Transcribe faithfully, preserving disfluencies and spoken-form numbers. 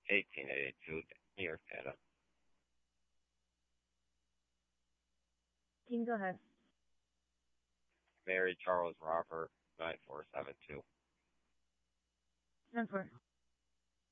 eighteen eighty-two, New York data. Team, go ahead. Mary Charles Robert, nine four seven two. ten four.